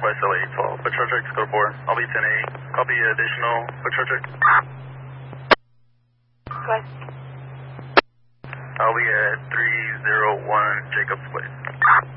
Northwest LA 12. Patrol check, score 4. I'll be 10-8. Copy additional patrol check. West. I'll be at 301 Jacobs Place.